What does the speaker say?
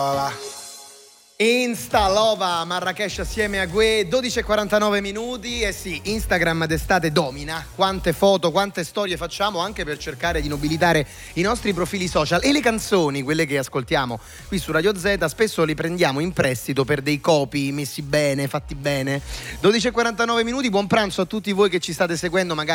Instalova Marrakesh assieme a Gue, 12:49 minuti. E sì, Instagram d'estate domina. Quante foto, quante storie facciamo anche per cercare di nobilitare i nostri profili social. E le canzoni, quelle che ascoltiamo qui su Radio Z, spesso le prendiamo in prestito per dei copy messi bene, fatti bene. 12:49 minuti, buon pranzo a tutti voi che ci state seguendo magari